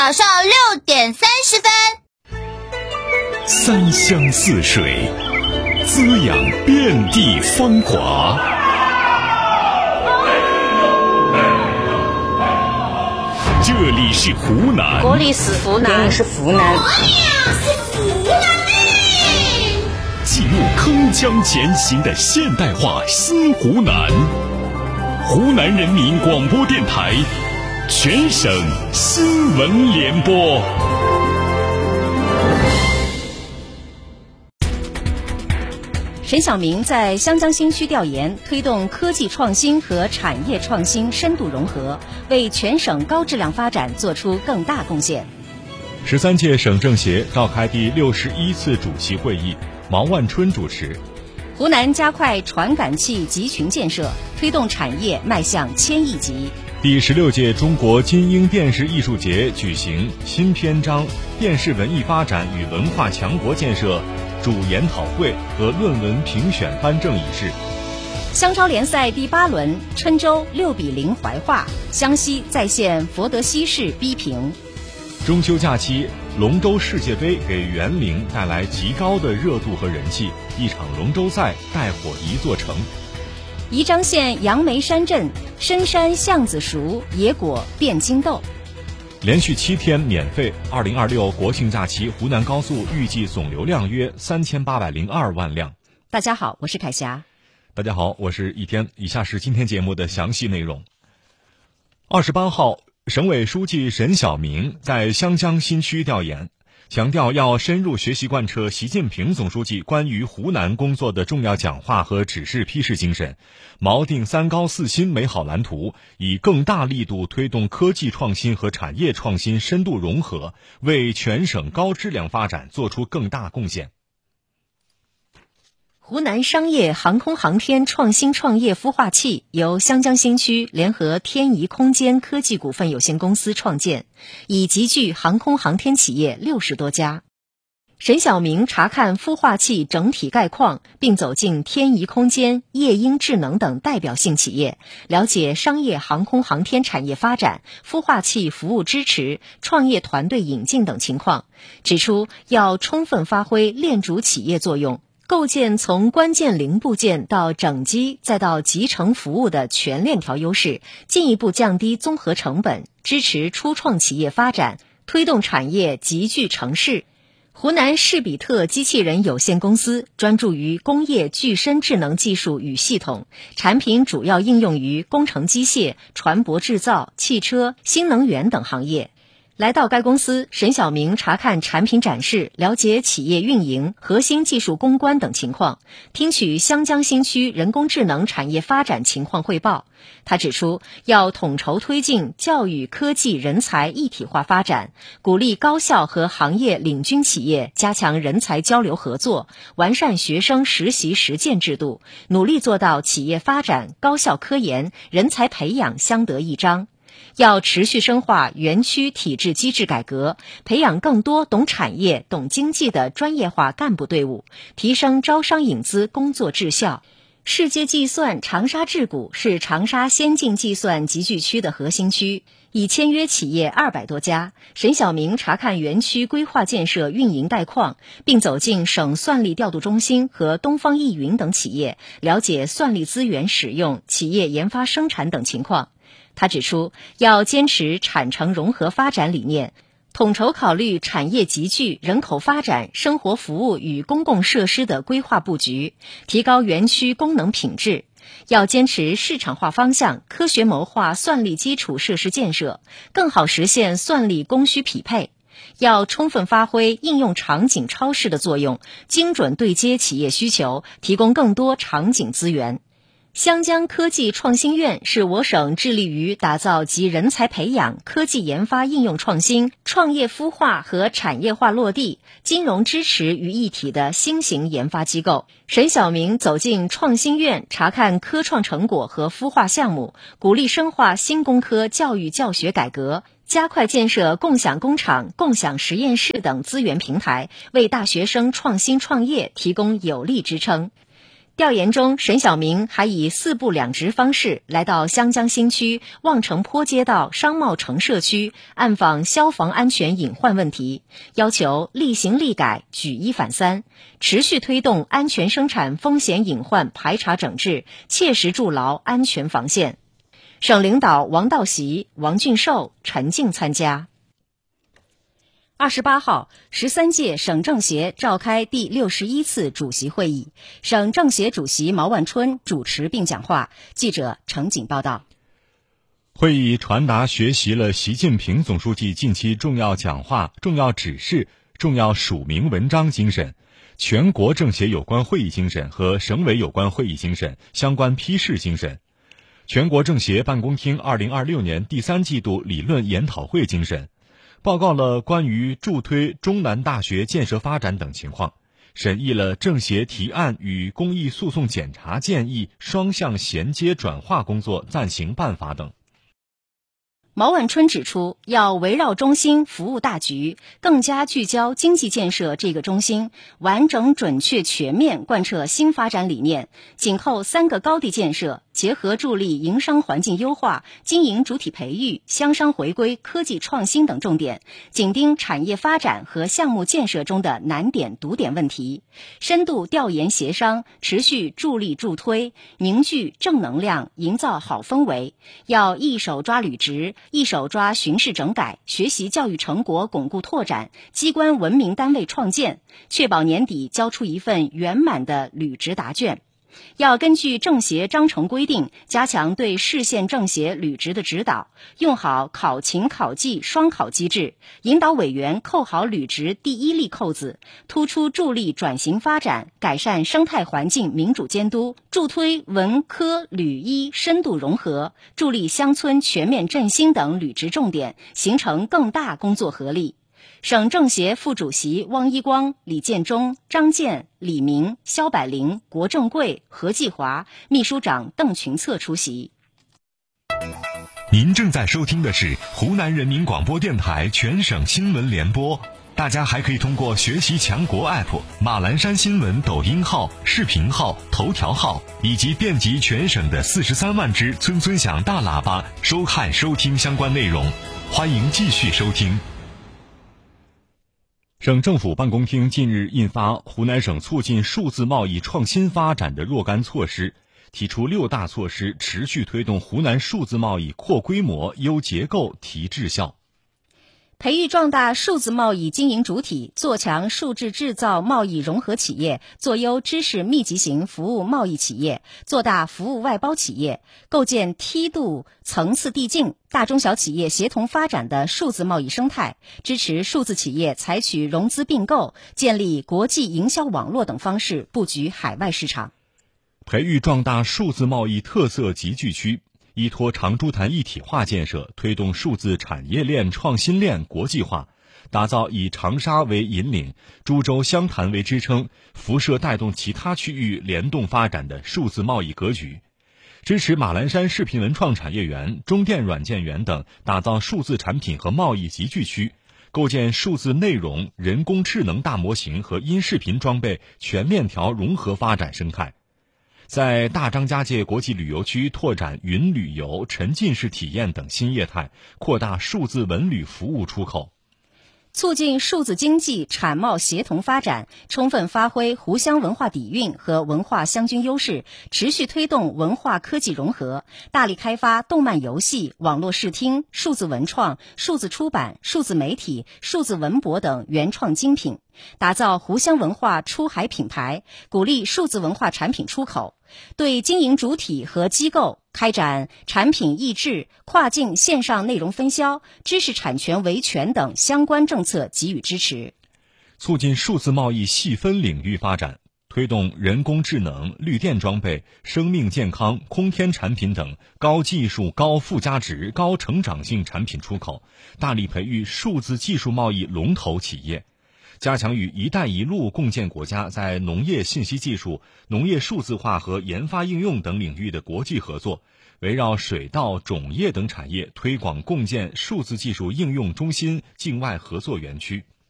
早上6:30。 三湘四水，滋养遍地芳华。这里是湖南， 这里是湖南， 是湖南， 记录铿锵前行的现代化新湖南。湖南人民广播电台全省新闻联播。 沈晓明在湘江新区调研，推动科技创新和产业创新深度融合，为全省高质量发展做出更大贡献。 13届省政协召开第61次主席会议，毛万春主持。 湖南加快传感器集群建设，推动产业迈向1000亿级。 第16届中国金鹰电视艺术节举行新篇章电视文艺发展与文化强国建设主研讨会和论文评选颁证仪式。 湘超联赛第8轮，郴州6-0怀化，湘西再现佛得西市逼平。 中秋假期，龙舟世界杯给园林带来极高的热度和人气，一场龙舟赛带火一座城。 宜章县杨梅山镇，深山巷子熟，野果变金豆。 连续7天免费，2026国庆假期湖南高速预计总流量约3802万辆。 大家好，我是凯霞。 大家好，我是一天。以下是今天节目的详细内容。28号，省委书记沈晓明在湘江新区调研，强调要深入学习贯彻习近平总书记关于湖南工作的重要讲话和指示批示精神，锚定3高4新美好蓝图，以更大力度推动科技创新和产业创新深度融合，为全省高质量发展做出更大贡献。 湖南商业航空航天创新创业孵化器由湘江新区联合天仪空间科技股份有限公司创建，已集聚航空航天企业60多家。沈晓明查看孵化器整体概况，并走进天仪空间、夜鹰智能等代表性企业，了解商业航空航天产业发展、孵化器服务支持、创业团队引进等情况，指出要充分发挥链主企业作用，构建从关键零部件到整机再到集成服务的全链条优势，进一步降低综合成本，支持初创企业发展，推动产业集聚成市。湖南士比特机器人有限公司专注于工业具身智能技术与系统，产品主要应用于工程机械、船舶制造、汽车、新能源等行业。来到该公司，沈晓明查看产品展示，了解企业运营、核心技术攻关等情况，听取湘江新区人工智能产业发展情况汇报。他指出，要统筹推进教育科技人才一体化发展，鼓励高校和行业领军企业加强人才交流合作，完善学生实习实践制度，努力做到企业发展、高校科研、人才培养相得益彰。要持续深化园区体制机制改革，培养更多懂产业、懂经济的专业化干部队伍，提升招商引资工作质效。世界计算长沙智谷是长沙先进计算集聚区的核心区，已签约企业200多家。沈晓明查看园区规划建设运营概况，并走进省算力调度中心和东方易云等企业，了解算力资源使用、企业研发生产等情况。他指出，要坚持产城融合发展理念，统筹考虑产业集聚、人口发展、生活服务与公共设施的规划布局，提高园区功能品质。要坚持市场化方向，科学谋划算力基础设施建设，更好实现算力供需匹配。要充分发挥应用场景超市的作用，精准对接企业需求，提供更多场景资源。湘江科技创新院是我省致力于打造集人才培养、科技研发应用创新、创业孵化和产业化落地、金融支持于一体的新型研发机构。沈晓明走进创新院，查看科创成果和孵化项目，鼓励深化新工科教育教学改革，加快建设共享工厂、共享实验室等资源平台，为大学生创新创业提供有力支撑。 调研中，沈晓明还以4部2值方式来到湘江新区望城坡街道商贸城社区，暗访消防安全隐患问题，要求立行立改，举一反三，持续推动安全生产风险隐患排查整治，切实筑牢安全防线。省领导王道习、王俊寿、陈静参加。28号，13届省政协召开第61次主席会议，省政协主席毛万春主持并讲话。记者程锦报道。 会议传达学习了习近平总书记近期重要讲话、重要指示、重要署名文章精神，全国政协有关会议精神和省委有关会议精神、相关批示精神，全国政协办公厅2026年第3季度理论研讨会精神，报告了关于助推中南大学建设发展等情况，审议了政协提案与公益诉讼检察建议双向衔接转化工作暂行办法等。 毛万春指出，要围绕中心服务大局，更加聚焦经济建设这个中心，完整准确全面贯彻新发展理念，紧扣3个高地建设，结合助力营商环境优化、经营主体培育、乡商回归、科技创新等重点，紧盯产业发展和项目建设中的难点堵点问题，深度调研协商，持续助力助推，凝聚正能量，营造好氛围。要一手抓履职，一手抓巡视整改，学习教育成果巩固拓展，机关文明单位创建，确保年底交出一份圆满的履职答卷。要根据政协章程规定，加强对市县政协履职的指导，用好考勤考绩双考机制，引导委员扣好履职第一粒扣子，突出助力转型发展、改善生态环境民主监督，助推文科旅医深度融合，助力乡村全面振兴等履职重点，形成更大工作合力。省政协副主席汪一光、李建忠、张健、李明、肖柏林、国政贵、何继华，秘书长邓群策出席。 您正在收听的是湖南人民广播电台全省新闻联播，大家还可以通过学习强国 App、马栏山新闻抖音号、视频号、头条号以及遍及全省的43万只村村响大喇叭收看收听相关内容。欢迎继续收听。 省政府办公厅近日印发《湖南省促进数字贸易创新发展的若干措施》，提出6大措施，持续推动湖南数字贸易扩规模、优结构、提质效。 培育壮大数字贸易经营主体，做强数字制造贸易融合企业，做优知识密集型服务贸易企业，做大服务外包企业，构建梯度层次递进、大中小企业协同发展的数字贸易生态，支持数字企业采取融资并购、建立国际营销网络等方式布局海外市场。 培育壮大数字贸易特色集聚区，依托长株潭一体化建设，推动数字产业链创新链国际化，打造以长沙为引领、株洲湘潭为支撑、辐射带动其他区域联动发展的数字贸易格局，支持马栏山视频文创产业园、中电软件园等打造数字产品和贸易集聚区，构建数字内容、人工智能大模型和音视频装备全链条融合发展生态。在大张家界国际旅游区拓展云旅游、沉浸式体验等新业态，扩大数字文旅服务出口。 促进数字经济产贸协同发展，充分发挥湖湘文化底蕴和文化湘军优势，持续推动文化科技融合，大力开发动漫游戏、网络视听、数字文创、数字出版、数字媒体、数字文博等原创精品，打造湖湘文化出海品牌，鼓励数字文化产品出口。对经营主体和机构开展产品抑制、跨境线上内容分销、知识产权维权等相关政策给予支持。 促进数字贸易细分领域发展，推动人工智能、绿电装备、生命健康、空天产品等高技术、高附加值、高成长性产品出口，大力培育数字技术贸易龙头企业，加强与“一带一路”共建国家在农业信息技术、农业数字化和研发应用等领域的国际合作，围绕水稻、种业等产业推广共建数字技术应用中心境外合作园区。